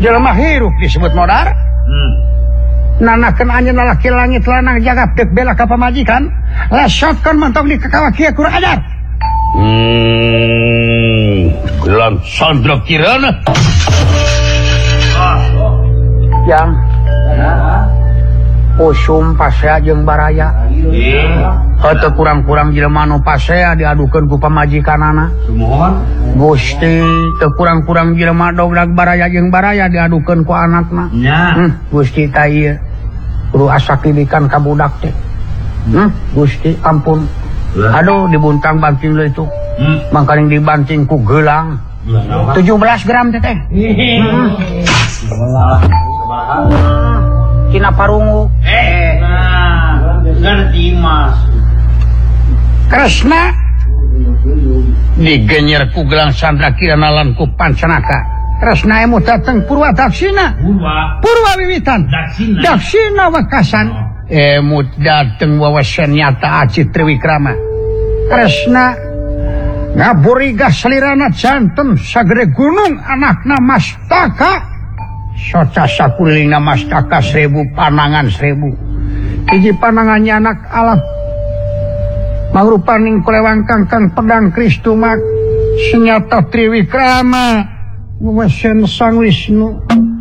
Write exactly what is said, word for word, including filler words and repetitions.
jelema hirup disebut modar. Hmm. Nanakeun anjeunna laki langit lanang jaga dek bela ka pamajikan. Lesotkeun mentok di kakawak kieu kurang ajar. Hmm. Gelang Sandra Kirana. Ah. Yang. Ya. Usum pasea jeung baraya. Heuteut kurang-kurang jelema nu pasea diadukeun ku pamajikanana. Sumohon. Gusti teu kurang-kurang jelema dogdag baraya jeung baraya diadukeun ku anakna. Nya. Hmm, Gusti ta ieu kudu asa kidikan ka budak teh. Hmm, Gusti ampun. Aduh dibuntang banting deui itu. Hmm. Mangkaring dibanting ku geulang. tujuh belas gram teh teh. Heeh. Cina parungu. Eh, nah, ngerti mas. Kresna digenyer ku gelang Sandra Kirana lan ku Pancanaka. Kresna emu dateng Purwa Daksina. Purwa. Purwa wiwitan. Daksina. Daksina wakasan. Oh. Emu dateng wawasan nyata Aci Triwikrama. Kresna ngaburiga selirana janten sagede gunung anakna Mastaka. Soca sakulilingna Mastaka seribu panangan seribu. Hiji panangannya anak alam mangrupaning kulewang kangkang pedang Kristumak senyata Triwikrama wawasan Sang Wisnu.